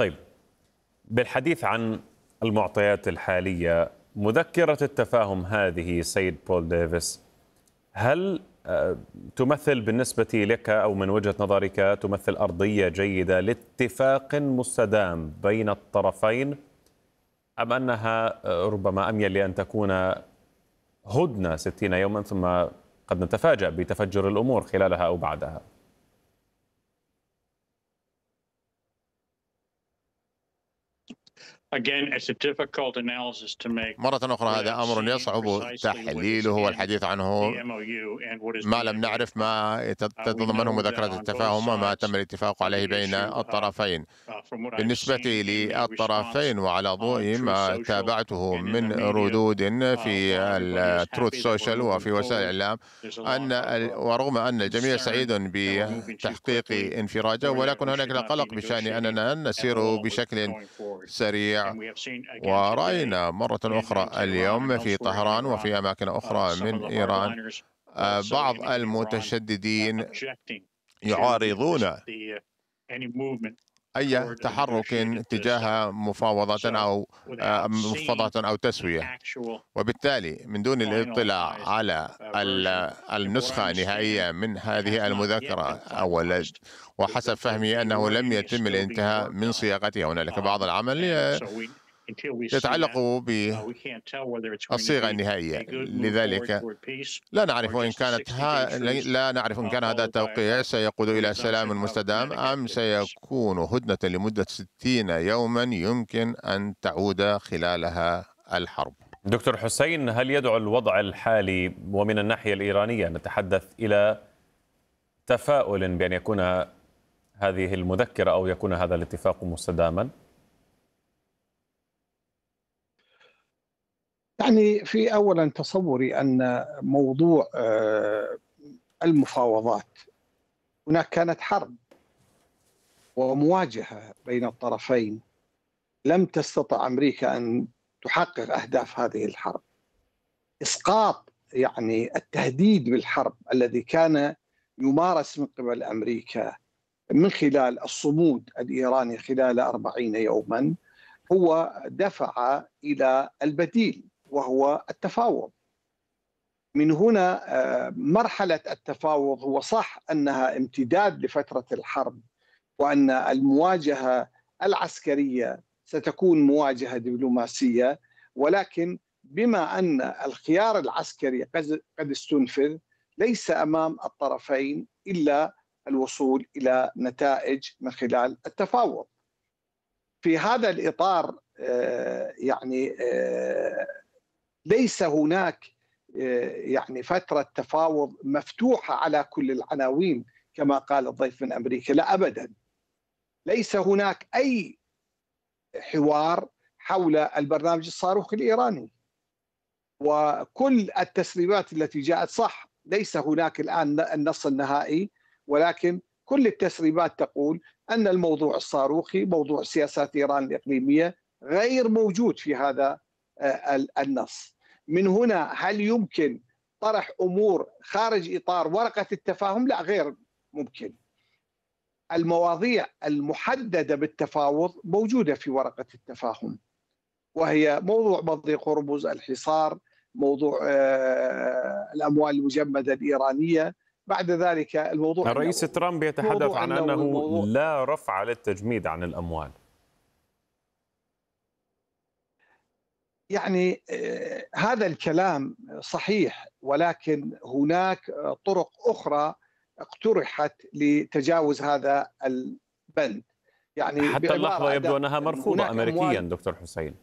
طيب، بالحديث عن المعطيات الحالية، مذكرة التفاهم هذه سيد بول ديفيس، هل تمثل بالنسبة لك أو من وجهة نظرك تمثل أرضية جيدة لاتفاق مستدام بين الطرفين، أم أنها ربما أميل لأن تكون هدنة 60 يوما ثم قد نتفاجأ بتفجر الأمور خلالها أو بعدها؟ مرة أخرى هذا أمر يصعب تحليله والحديث عنه ما لم نعرف ما تتضمنه مذكرة التفاهم وما تم الاتفاق عليه بين الطرفين. بالنسبة للطرفين وعلى ضوء ما تابعته من ردود في التروث سوشيال وفي وسائل الإعلام، ورغم أن الجميع سعيد بتحقيق انفراجه، ولكن هناك قلق بشأن أننا نسير بشكل سريع. ورأينا مرة أخرى اليوم في طهران وفي أماكن أخرى من إيران بعض المتشددين يعارضون أي تحرك تجاه مفاوضات أو تسوية، وبالتالي من دون الاطلاع على النسخة النهائية من هذه المذكرة وحسب فهمي أنه لم يتم الانتهاء من صياغتها، هنالك بعض العمل يتعلق بالصيغة النهائية. لذلك لا نعرف إن كان هذا التوقيع سيقود إلى سلام مستدام أم سيكون هدنة لمدة 60 يوما يمكن أن تعود خلالها الحرب. دكتور حسين، هل يدعو الوضع الحالي ومن الناحية الإيرانية نتحدث إلى تفاؤل بأن يكون هذه المذكرة أو يكون هذا الاتفاق مستداما؟ يعني في أولا تصوري أن موضوع المفاوضات، هناك كانت حرب ومواجهة بين الطرفين، لم تستطع أمريكا أن تحقق أهداف هذه الحرب. إسقاط يعني التهديد بالحرب الذي كان يمارس من قبل أمريكا من خلال الصمود الإيراني خلال 40 يوما هو دفع إلى البديل وهو التفاوض. من هنا مرحلة التفاوض هو صح أنها امتداد لفترة الحرب، وأن المواجهة العسكرية ستكون مواجهة دبلوماسية، ولكن بما أن الخيار العسكري قد استنفذ، ليس أمام الطرفين إلا الوصول إلى نتائج من خلال التفاوض. في هذا الإطار يعني ليس هناك يعني فترة تفاوض مفتوحة على كل العناوين كما قال الضيف من أمريكا، لا أبدا. ليس هناك أي حوار حول البرنامج الصاروخي الإيراني، وكل التسريبات التي جاءت صح، ليس هناك الآن النص النهائي، ولكن كل التسريبات تقول أن الموضوع الصاروخي موضوع سياسات إيران الإقليمية غير موجود في هذا النص. من هنا هل يمكن طرح أمور خارج إطار ورقة التفاهم؟ لا، غير ممكن. المواضيع المحددة بالتفاوض موجودة في ورقة التفاهم، وهي موضوع مضيق هرمز، الحصار، موضوع الأموال المجمدة الإيرانية. بعد ذلك الموضوع الرئيس ترامب يتحدث عن أنه لا رفع للتجميد عن الأموال. يعني هذا الكلام صحيح، ولكن هناك طرق أخرى اقترحت لتجاوز هذا البند. يعني حتى اللحظة يبدو أنها مرفوضة أمريكيا دكتور حسين.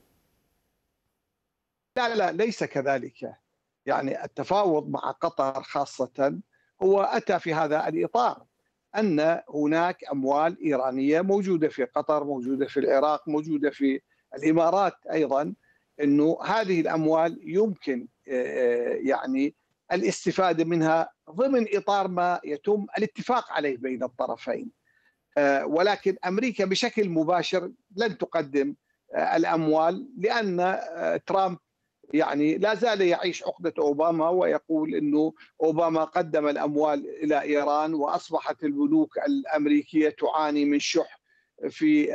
لا ليس كذلك. يعني التفاوض مع قطر خاصة هو أتى في هذا الإطار، أن هناك أموال إيرانية موجودة في قطر، موجودة في العراق، موجودة في الإمارات أيضا، أنه هذه الأموال يمكن يعني الاستفادة منها ضمن إطار ما يتم الاتفاق عليه بين الطرفين. ولكن أمريكا بشكل مباشر لن تقدم الأموال، لأن ترامب يعني لا زال يعيش عقدة أوباما، ويقول أنه أوباما قدم الأموال إلى إيران وأصبحت البنوك الأمريكية تعاني من شح في